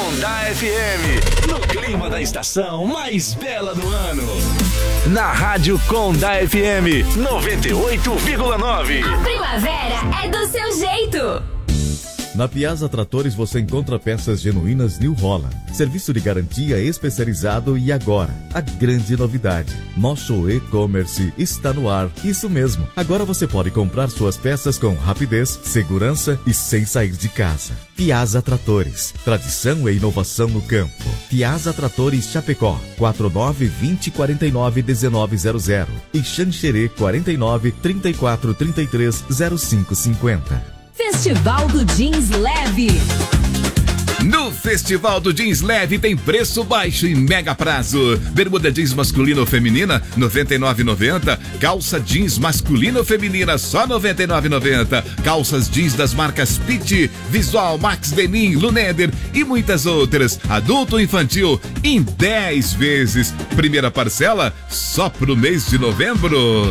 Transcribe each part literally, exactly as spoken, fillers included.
Condá F M, no clima da estação mais bela do ano. Na Rádio Condá F M noventa e oito vírgula nove. A primavera é do seu jeito. Na Piazza Tratores você encontra peças genuínas New Holland. Serviço de garantia especializado e agora, a grande novidade. Nosso e-commerce está no ar. Isso mesmo. Agora você pode comprar suas peças com rapidez, segurança e sem sair de casa. Piazza Tratores. Tradição e inovação no campo. Piazza Tratores Chapecó. quatro nove vinte, quarenta e nove, dezenove zero zero. E Xanxerê quarenta e nove, trinta e quatro, trinta e três, zero cinco cinquenta. Festival do Jeans Leve. No Festival do Jeans Leve tem preço baixo e mega prazo. Bermuda jeans masculina ou feminina, noventa e nove reais e noventa centavos. Calça jeans masculina ou feminina, só noventa e nove reais e noventa centavos. Calças jeans das marcas Pitt, Visual, Max Denim, Luneder e muitas outras. Adulto ou infantil, em dez vezes. Primeira parcela, só pro mês de novembro.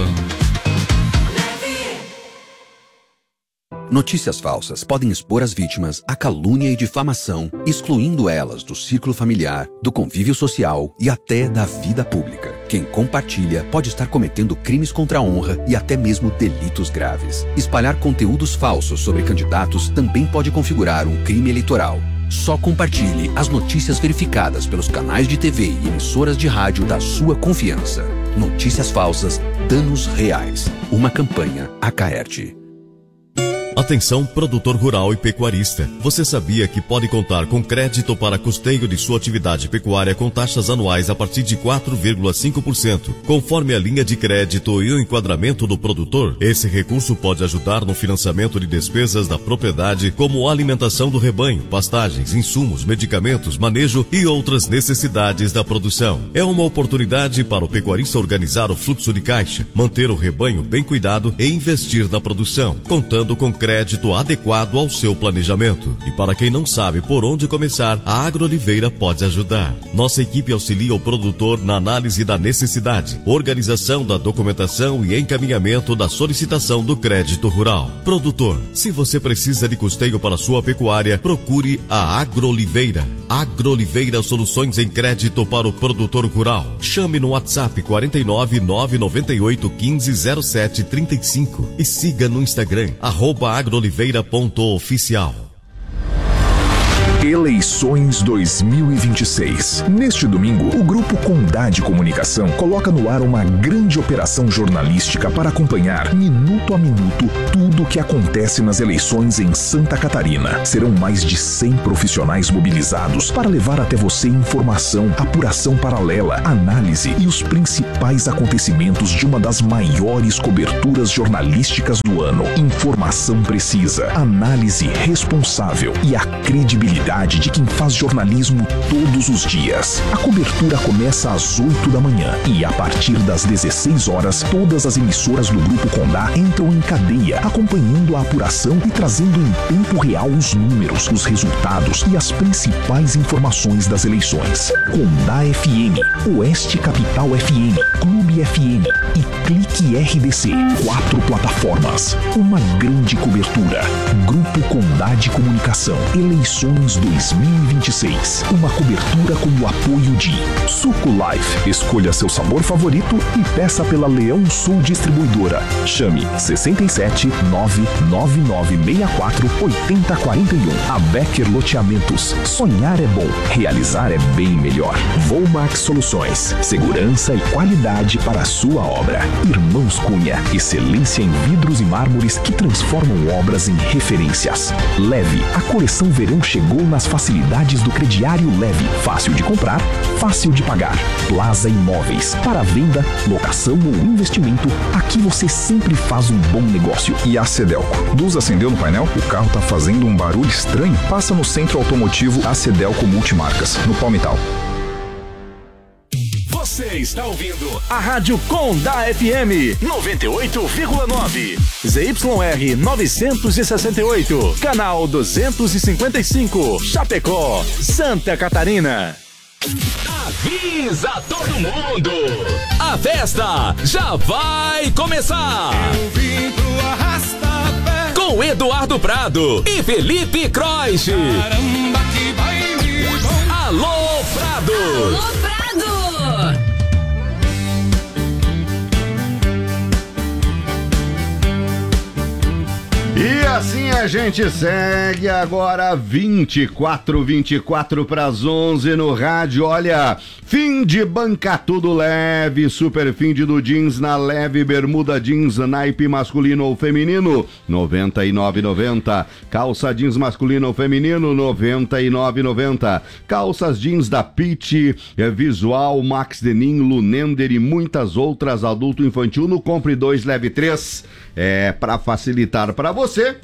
Notícias falsas podem expor as vítimas à calúnia e difamação, excluindo elas do círculo familiar, do convívio social e até da vida pública. Quem compartilha pode estar cometendo crimes contra a honra e até mesmo delitos graves. Espalhar conteúdos falsos sobre candidatos também pode configurar um crime eleitoral. Só compartilhe as notícias verificadas pelos canais de T V e emissoras de rádio da sua confiança. Notícias falsas, danos reais. Uma campanha Acaerte. Atenção, produtor rural e pecuarista. Você sabia que pode contar com crédito para custeio de sua atividade pecuária com taxas anuais a partir de quatro vírgula cinco por cento, conforme a linha de crédito e o enquadramento do produtor? Esse recurso pode ajudar no financiamento de despesas da propriedade, como alimentação do rebanho, pastagens, insumos, medicamentos, manejo e outras necessidades da produção. É uma oportunidade para o pecuarista organizar o fluxo de caixa, manter o rebanho bem cuidado e investir na produção, contando com crédito adequado ao seu planejamento. E para quem não sabe por onde começar, a AgroOliveira pode ajudar. Nossa equipe auxilia o produtor na análise da necessidade, organização da documentação e encaminhamento da solicitação do crédito rural. Produtor, se você precisa de custeio para sua pecuária, procure a AgroOliveira. AgroOliveira Soluções em Crédito para o Produtor Rural. Chame no WhatsApp quarenta e nove, nove nove oito, quinze, zero sete, trinta e cinco e siga no Instagram, arroba agrooliveira ponto oficial. Eleições dois mil e vinte e seis. Neste domingo, o Grupo Condá de Comunicação coloca no ar uma grande operação jornalística para acompanhar, minuto a minuto, tudo o que acontece nas eleições em Santa Catarina. Serão mais de cem profissionais mobilizados para levar até você informação, apuração paralela, análise e os principais acontecimentos de uma das maiores coberturas jornalísticas do ano. Informação precisa, análise responsável e a credibilidade de quem faz jornalismo todos os dias. A cobertura começa às oito da manhã e a partir das dezesseis horas, todas as emissoras do Grupo Condá entram em cadeia, acompanhando a apuração e trazendo em tempo real os números, os resultados e as principais informações das eleições. Condá F M, Oeste Capital F M, Clube F M e Clique R D C. Quatro plataformas, uma grande cobertura. Grupo Condá de Comunicação, eleições dois mil e vinte e seis. Uma cobertura com o apoio de Suco Life. Escolha seu sabor favorito e peça pela Leão Sul Distribuidora. Chame sessenta e sete, nove nove nove seis quatro, oito zero quatro um. A Becker Loteamentos. Sonhar é bom, realizar é bem melhor. Volmax Soluções. Segurança e qualidade para a sua obra. Irmãos Cunha. Excelência em vidros e mármores que transformam obras em referências. Leve. A coleção verão chegou nas facilidades do crediário Leve. Fácil de comprar, fácil de pagar. Plaza Imóveis. Para venda, locação ou investimento, aqui você sempre faz um bom negócio. E a Cedelco. Luz acendeu no painel? O carro tá fazendo um barulho estranho? Passa no Centro Automotivo A Cedelco Multimarcas, no Palmital. Você está ouvindo a Rádio Condá F M noventa e oito vírgula nove, Z Y R novecentos e sessenta e oito, canal duzentos e cinquenta e cinco, Chapecó, Santa Catarina. Avisa todo mundo! A festa já vai começar! Eu vim pro Arrasta-Pé com Eduardo Prado e Felipe Croix. Caramba, que baile! Alô, Prado! Alô, Prado! E assim a gente segue agora vinte e quatro, vinte e quatro para as onze no rádio. Olha, fim de banca tudo leve, super fim de do jeans na leve, bermuda jeans naipe masculino ou feminino, noventa e nove reais e noventa centavos. Calça jeans masculino ou feminino, noventa e nove reais e noventa centavos. Calças jeans da Pitt, Visual, Max Denim, Lunender e muitas outras, adulto infantil no Compre dois, Leve três. É para facilitar para você,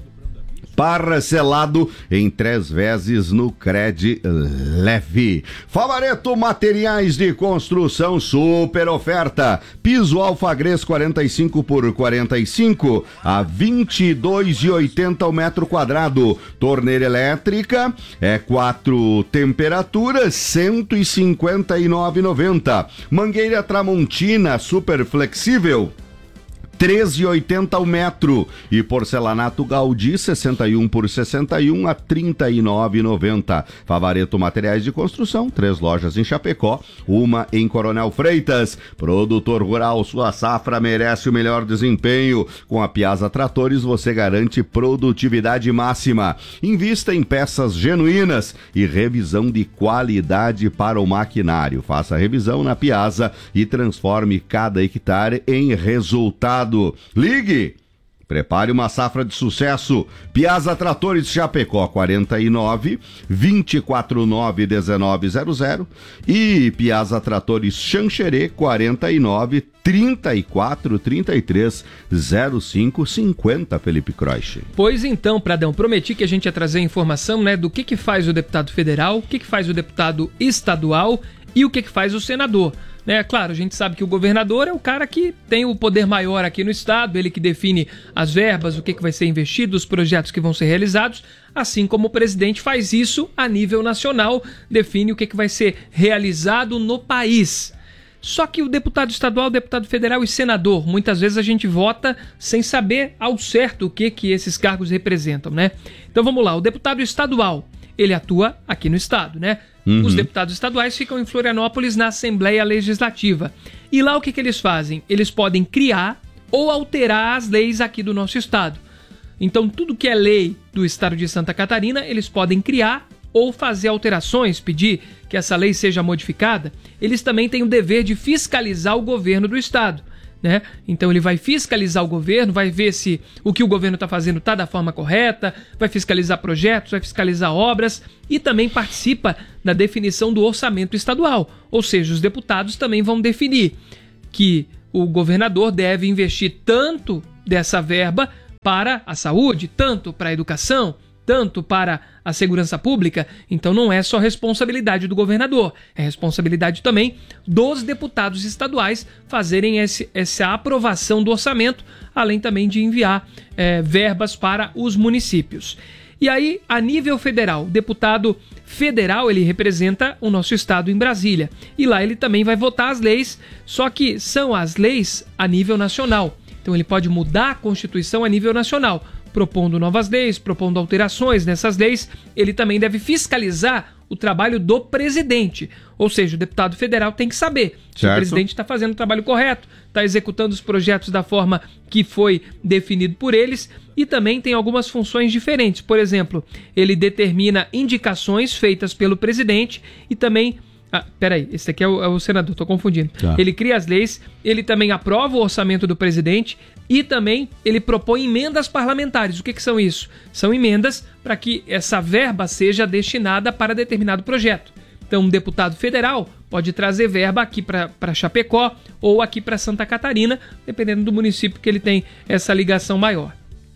parcelado em três vezes no Cred Leve. Favareto Materiais de Construção, super oferta. Piso Alfagres quarenta e cinco por quarenta e cinco a vinte e dois reais e oitenta centavos o metro quadrado. Torneira elétrica é quatro temperaturas, cento e cinquenta e nove reais e noventa centavos. Mangueira Tramontina super flexível, treze reais e oitenta centavos o metro. E porcelanato Gaudí, sessenta e um por sessenta e um a trinta e nove reais e noventa centavos. Favareto Materiais de Construção, três lojas em Chapecó, uma em Coronel Freitas. Produtor rural, sua safra merece o melhor desempenho. Com a Piazza Tratores você garante produtividade máxima. Invista em peças genuínas e revisão de qualidade para o maquinário. Faça a revisão na Piazza e transforme cada hectare em resultado. Ligue! Prepare uma safra de sucesso. Piazza Tratores Chapecó, quarenta e nove, vinte e quatro nove, dezenove zero zero e Piazza Tratores Xanxerê, quarenta e nove, trinta e quatro, trinta e três, zero cinco cinquenta, Felipe Croix. Pois então, Pradão, prometi que a gente ia trazer informação, né, do que que faz o deputado federal, o que que faz o deputado estadual e o que que faz o senador. É claro, a gente sabe que o governador é o cara que tem o poder maior aqui no estado, ele que define as verbas, o que, que vai ser investido, os projetos que vão ser realizados, assim como o presidente faz isso a nível nacional, define o que, que vai ser realizado no país. Só que o deputado estadual, o deputado federal e senador, muitas vezes a gente vota sem saber ao certo o que, que esses cargos representam, né? Então vamos lá, o deputado estadual, ele atua aqui no estado, né? Uhum. Os deputados estaduais ficam em Florianópolis na Assembleia Legislativa. E lá o que, que eles fazem? Eles podem criar ou alterar as leis aqui do nosso estado. Então tudo que é lei do estado de Santa Catarina, eles podem criar ou fazer alterações, pedir que essa lei seja modificada. Eles também têm o dever de fiscalizar o governo do estado, né? Então ele vai fiscalizar o governo, vai ver se o que o governo está fazendo está da forma correta, vai fiscalizar projetos, vai fiscalizar obras e também participa da definição do orçamento estadual. Ou seja, os deputados também vão definir que o governador deve investir tanto dessa verba para a saúde, tanto para a educação, tanto para a segurança pública. Então não é só responsabilidade do governador, é responsabilidade também dos deputados estaduais fazerem esse, essa aprovação do orçamento, além também de enviar é, verbas para os municípios. E aí, a nível federal, o deputado federal, ele representa o nosso estado em Brasília. E lá ele também vai votar as leis, só que são as leis a nível nacional. Então ele pode mudar a Constituição a nível nacional, propondo novas leis, propondo alterações nessas leis. Ele também deve fiscalizar o trabalho do presidente. Ou seja, o deputado federal tem que saber se certo. O presidente está fazendo o trabalho correto, está executando os projetos da forma que foi definido por eles, e também tem algumas funções diferentes. Por exemplo, ele determina indicações feitas pelo presidente e também... Ah, peraí, esse aqui é o, é o senador, tô confundindo. Tá. Ele cria as leis, ele também aprova o orçamento do presidente e também ele propõe emendas parlamentares. O que, que são isso? São emendas para que essa verba seja destinada para determinado projeto. Então, um deputado federal pode trazer verba aqui para Chapecó ou aqui para Santa Catarina, dependendo do município que ele tem essa ligação maior.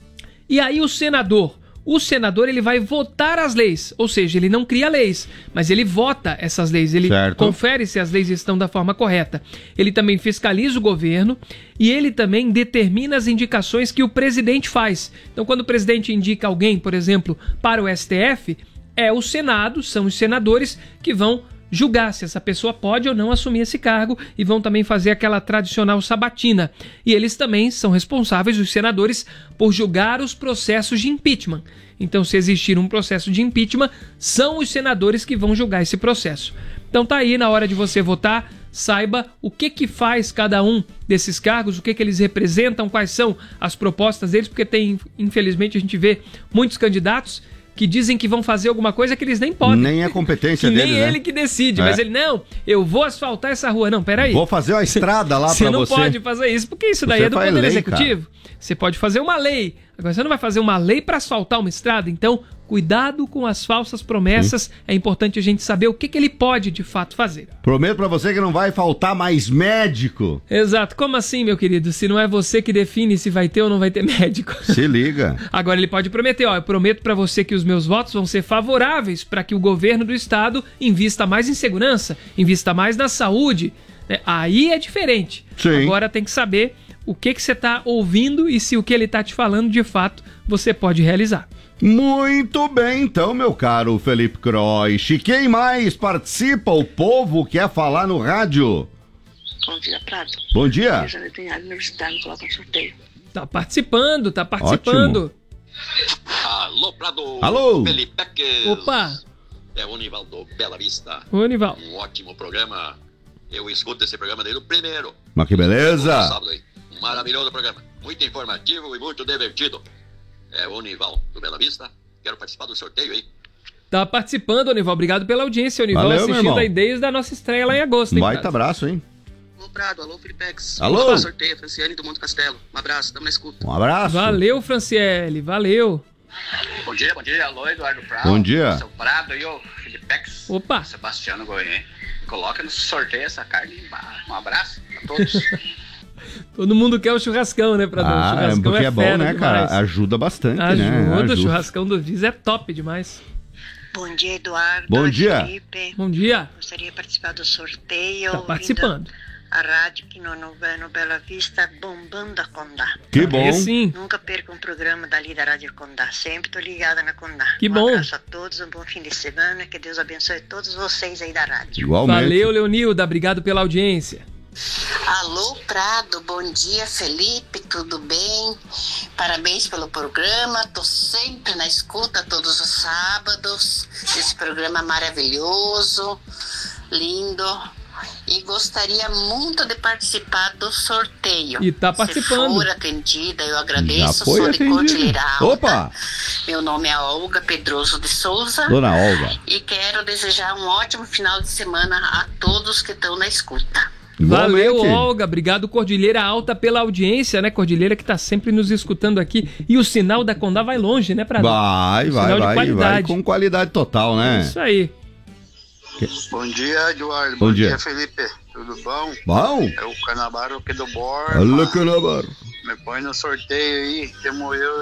E aí o senador... O senador ele vai votar as leis, ou seja, ele não cria leis, mas ele vota essas leis, ele certo. Confere se as leis estão da forma correta. Ele também fiscaliza o governo e ele também determina as indicações que o presidente faz. Então, quando o presidente indica alguém, por exemplo, para o S T F, é o Senado, são os senadores que vão julgar se essa pessoa pode ou não assumir esse cargo e vão também fazer aquela tradicional sabatina. E eles também são responsáveis, os senadores, por julgar os processos de impeachment. Então, se existir um processo de impeachment, são os senadores que vão julgar esse processo. Então tá aí, na hora de você votar, saiba o que que faz cada um desses cargos, o que que eles representam, quais são as propostas deles, porque tem, infelizmente, a gente vê muitos candidatos que dizem que vão fazer alguma coisa que eles nem podem. Nem a competência que deles, nem né? ele que decide, É. mas ele, não, eu vou asfaltar essa rua. Não, peraí. Vou fazer uma estrada lá pra você. Você não pode fazer isso, porque isso daí Você é do faz Poder lei, Executivo. cara. Você pode fazer uma lei. Agora, você não vai fazer uma lei para asfaltar uma estrada. Então, cuidado com as falsas promessas. Sim. É importante a gente saber o que, que ele pode, de fato, fazer. Prometo pra você que não vai faltar mais médico. Exato. Como assim, meu querido? Se não é você que define se vai ter ou não vai ter médico. Se liga. Agora, ele pode prometer, ó, eu prometo pra você que os meus votos vão ser favoráveis para que o governo do estado invista mais em segurança, invista mais na saúde. Né? Aí é diferente. Sim. Agora tem que saber o que que você tá ouvindo e se o que ele tá te falando, de fato, você pode realizar. Muito bem, então, meu caro Felipe Croix. Quem mais participa? O povo quer falar no rádio. Bom dia, Prado. Bom dia. Eu já tenho a universidade, coloca no sorteio. Tá participando, tá participando. Ótimo. Alô, Prado. Alô. Felipe Peques. Opa. É o Nivaldo Bela Vista. Ô, Nivaldo. Um ótimo programa. Eu escuto esse programa desde o primeiro. Mas que beleza. Sábado aí. Um maravilhoso programa. Muito informativo e muito divertido. É o Nivaldo do Bela Vista. Quero participar do sorteio aí. Tá participando, Onival. Obrigado pela audiência, Onival. Valeu, assistindo aí desde a nossa estreia lá em agosto, hein, Baita Prado? abraço, hein? Alô, Prado. Alô, Felipex. Alô. Vamos para o sorteio. Franciele do Monte Castelo. Um abraço. Tamo na escuta. Um abraço. Valeu, Franciele. Valeu. Bom dia, bom dia. Alô, Eduardo Prado. Bom dia. Seu Prado e o Felipex. Opa. Sebastiano Goiânia. Coloca no sorteio essa carne. Um abraço a todos. Todo mundo quer o churrascão, né, Pradão? Ah, churrascão porque é, é bom, fera né, demais. cara? Ajuda bastante, Ajuda, né? Ajuda, o churrascão do Viz é top demais. Bom dia, Eduardo. Bom dia. Felipe. Bom dia. Gostaria de participar do sorteio. Tá participando. A rádio que no, no, no Bela Vista bombando a Condá. Que bom. É sim. Nunca perco um programa dali da Rádio Condá. Sempre tô ligada na Condá. Que um bom. Um abraço a todos, um bom fim de semana. Que Deus abençoe todos vocês aí da rádio. Igualmente. Valeu, Leonilda. Obrigado pela audiência. Alô, Prado, bom dia, Felipe, tudo bem? Parabéns pelo programa, tô sempre na escuta todos os sábados, esse programa maravilhoso, lindo, e gostaria muito de participar do sorteio. E tá participando. Se for atendida, eu agradeço, Já foi sou de atendida. Cordilheira Alta. Opa! Meu nome é Olga Pedroso de Souza. Dona Olga. E quero desejar um ótimo final de semana a todos que estão na escuta. Valeu, Igualmente. Olga. Obrigado, Cordilheira Alta, pela audiência, né? Cordilheira que tá sempre nos escutando aqui. E o sinal da Condá vai longe, né, Pradão? Vai, Um vai, sinal de vai, vai. qualidade. Com qualidade total, né? Isso aí. Bom dia, Eduardo. Bom Bom, dia. dia. Felipe. Tudo bom? Bom. É o Canabaro aqui do Borba. Alô, Canabaro. Me põe no sorteio aí. Temos eu